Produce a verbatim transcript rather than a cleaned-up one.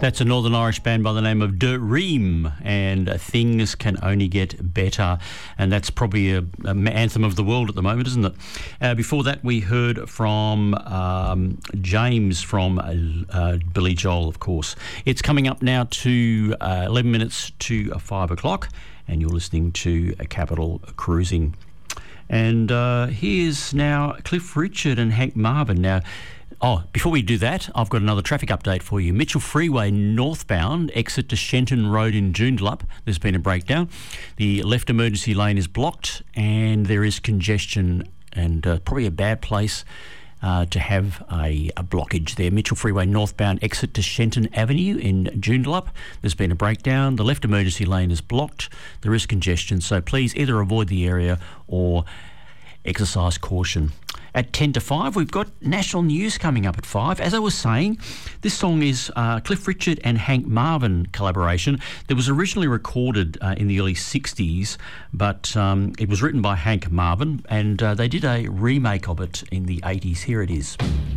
That's a Northern Irish band by the name of De Ream, and uh, Things Can Only Get Better. And that's probably a, a anthem of the world at the moment, isn't it? Uh, before that, we heard from um, James from uh, uh, Billy Joel, of course. It's coming up now to uh, eleven minutes to five o'clock, and you're listening to uh, Capital Cruising. And uh, here's now Cliff Richard and Hank Marvin. Now, oh, before we do that, I've got another traffic update for you. Mitchell Freeway northbound, exit to Shenton Road in Joondalup. There's been a breakdown. The left emergency lane is blocked and there is congestion, and uh, probably a bad place uh, to have a, a blockage there. Mitchell Freeway northbound, exit to Shenton Avenue in Joondalup. There's been a breakdown. The left emergency lane is blocked. There is congestion, so please either avoid the area or exercise caution. At ten to five, we've got national news coming up at five. As I was saying, this song is uh, Cliff Richard and Hank Marvin collaboration. It was originally recorded uh, in the early sixties, but um, it was written by Hank Marvin, and uh, they did a remake of it in the eighties. Here it is.